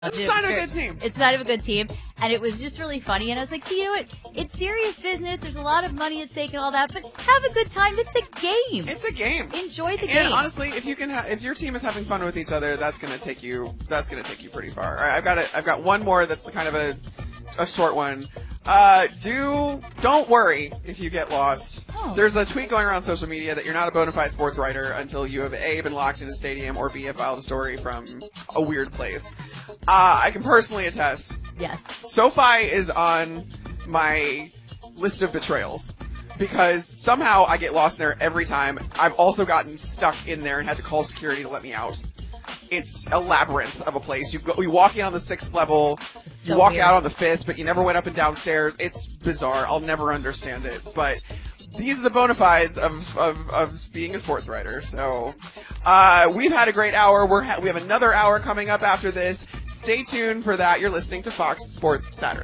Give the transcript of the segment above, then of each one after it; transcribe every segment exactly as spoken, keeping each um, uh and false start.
It's a sign of a good team. It's a sign of a good team. And it was just really funny. And I was like, you know what? It's serious business. There's a lot of money at stake and all that. But have a good time. It's a game. It's a game. Enjoy the and game. And honestly, if you can, ha- if your team is having fun with each other, that's gonna take you. That's gonna take you pretty far. All right, I've got it. I've got one more. That's kind of a a short one. Uh, do don't worry if you get lost. Oh. There's a tweet going around social media that you're not a bona fide sports writer until you have A, been locked in a stadium, or B, have filed a story from a weird place. Uh, I can personally attest. Yes. SoFi is on my list of betrayals because somehow I get lost there every time. I've also gotten stuck in there and had to call security to let me out. It's a labyrinth of a place. You go, you walk in on the sixth level, so you walk weird. out on the fifth, but you never went up and downstairs. It's bizarre. I'll never understand it. But these are the bona fides of, of, of being a sports writer. So uh, we've had a great hour. We're ha- we have another hour coming up after this. Stay tuned for that. You're listening to Fox Sports Saturday.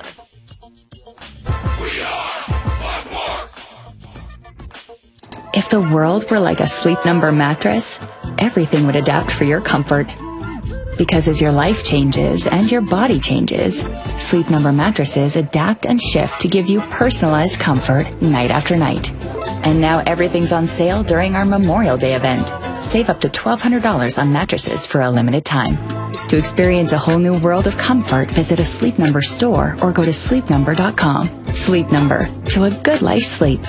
We are Fox Sports. If the world were like a Sleep Number mattress, everything would adapt for your comfort. Because as your life changes and your body changes, Sleep Number mattresses adapt and shift to give you personalized comfort night after night. And now everything's on sale during our Memorial Day event. Save up to twelve hundred dollars on mattresses for a limited time. To experience a whole new world of comfort, visit a Sleep Number store or go to sleep number dot com. Sleep Number, to a good life's sleep.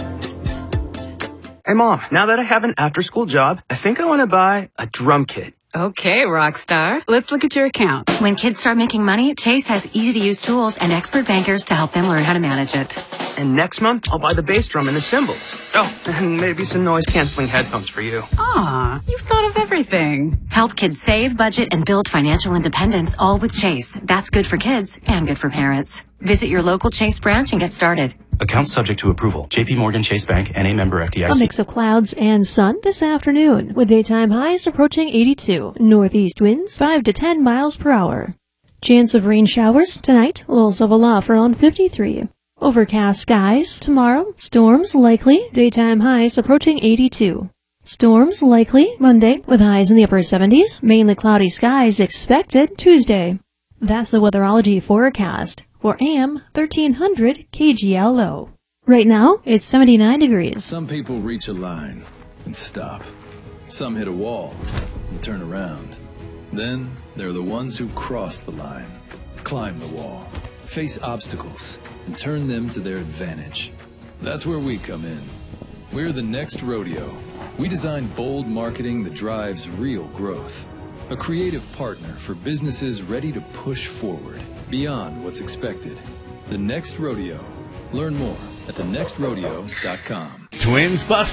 Hey, Mom, now that I have an after-school job, I think I want to buy a drum kit. Okay, Rockstar. Let's look at your account. When kids start making money, Chase has easy-to-use tools and expert bankers to help them learn how to manage it. And next month, I'll buy the bass drum and the cymbals. Oh, and maybe some noise-canceling headphones for you. Aw, you've thought of everything. Help kids save, budget, and build financial independence, all with Chase. That's good for kids and good for parents. Visit your local Chase branch and get started. Account subject to approval. J P Morgan Chase Bank and a member F D I C. A mix of clouds and sun this afternoon, with daytime highs approaching eighty-two. Northeast winds five to ten miles per hour. Chance of rain showers tonight, lows of a low around fifty-three. Overcast skies tomorrow, storms likely, daytime highs approaching eighty-two. Storms likely Monday, with highs in the upper seventies, mainly cloudy skies expected Tuesday. That's the weatherology forecast for A M thirteen hundred K G L O. Right now, it's seventy-nine degrees. Some people reach a line and stop. Some hit a wall and turn around. Then there are the ones who cross the line, climb the wall, face obstacles, and turn them to their advantage. That's where we come in. We're the Next Rodeo. We design bold marketing that drives real growth. A creative partner for businesses ready to push forward beyond what's expected. The Next Rodeo. Learn more at the next rodeo dot com. Twins Bus